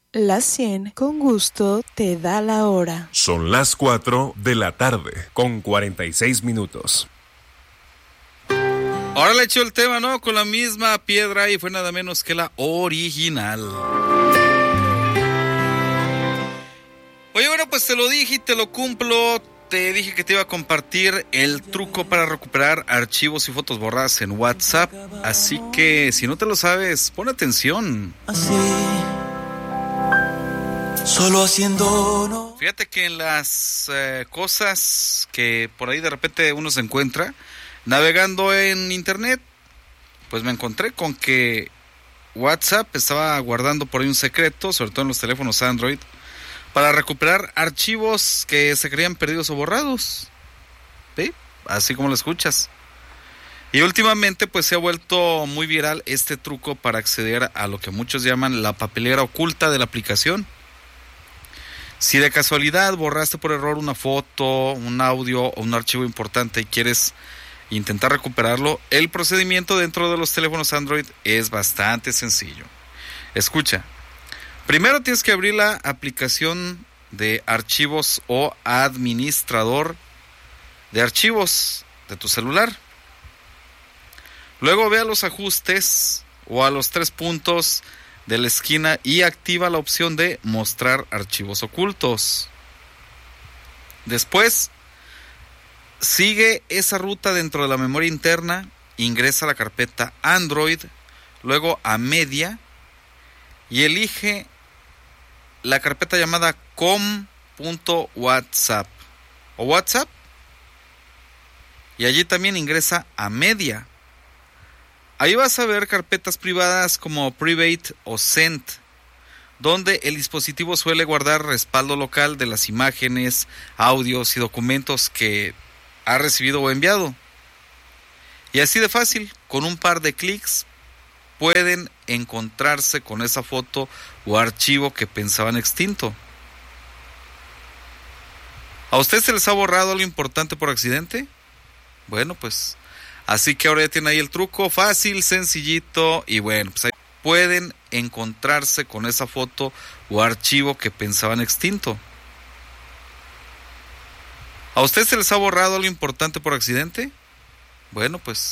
La 100 con gusto te da la hora. Son las 4 de la tarde con 46 minutos. Ahora le echó el tema, ¿no? Con la misma piedra y fue nada menos que la original. Oye, bueno, pues te lo dije y te lo cumplo. Te dije que te iba a compartir el truco para recuperar archivos y fotos borradas en WhatsApp. Así que si no te lo sabes, pon atención. Así, solo haciendo no. Fíjate que en las cosas que por ahí de repente uno se encuentra navegando en internet, pues me encontré con que WhatsApp estaba guardando por ahí un secreto, sobre todo en los teléfonos Android, para recuperar archivos que se creían perdidos o borrados. ¿Sí? Así como lo escuchas. Y últimamente pues se ha vuelto muy viral este truco para acceder a lo que muchos llaman la papelera oculta de la aplicación. Si de casualidad borraste por error una foto, un audio o un archivo importante y quieres intentar recuperarlo, el procedimiento dentro de los teléfonos Android es bastante sencillo. Escucha. Primero tienes que abrir la aplicación de archivos o administrador de archivos de tu celular. Luego ve a los ajustes o a los 3 puntos de la esquina y activa la opción de mostrar archivos ocultos. Después, sigue esa ruta dentro de la memoria interna, ingresa a la carpeta Android, luego a Media y elige la carpeta llamada com.whatsapp o WhatsApp, y allí también ingresa a Media. Ahí vas a ver carpetas privadas como Private o Sent, donde el dispositivo suele guardar respaldo local de las imágenes, audios y documentos que ha recibido o enviado. Y así de fácil, con un par de clics, pueden encontrarse con esa foto o archivo que pensaban extinto. ¿A usted se les ha borrado algo importante por accidente? Bueno, pues así que ahora ya tiene ahí el truco, fácil, sencillito, y bueno, pues ahí pueden encontrarse con esa foto o archivo que pensaban extinto. ¿A usted se les ha borrado algo importante por accidente? Bueno, pues